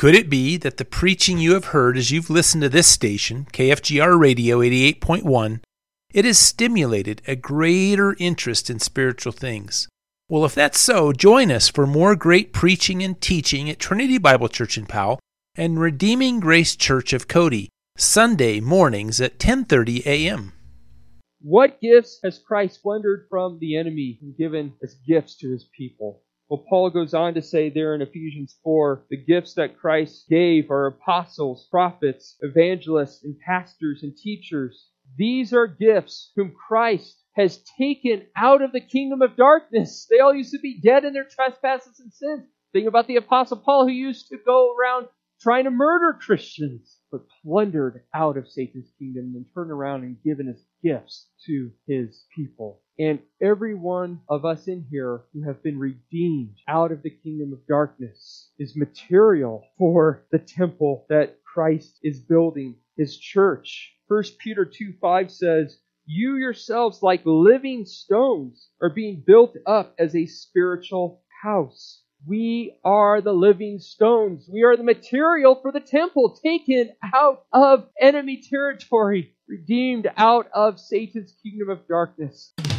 Could it be that the preaching you have heard as you've listened to this station, KFGR Radio 88.1, it has stimulated a greater interest in spiritual things? Well, if that's so, join us for more great preaching and teaching at Trinity Bible Church in Powell and Redeeming Grace Church of Cody, Sunday mornings at 10:30 a.m. What gifts has Christ plundered from the enemy and given as gifts to his people? Well, Paul goes on to say there in Ephesians 4, the gifts that Christ gave are apostles, prophets, evangelists, and pastors and teachers. These are gifts whom Christ has taken out of the kingdom of darkness. They all used to be dead in their trespasses and sins. Think about the Apostle Paul, who used to go around trying to murder Christians, but plundered out of Satan's kingdom and turned around and given as gifts to his people. And every one of us in here who have been redeemed out of the kingdom of darkness is material for the temple that Christ is building, his church. 1 Peter 2:5 says, "You yourselves, like living stones, are being built up as a spiritual house." We are the living stones. We are the material for the temple, taken out of enemy territory, redeemed out of Satan's kingdom of darkness.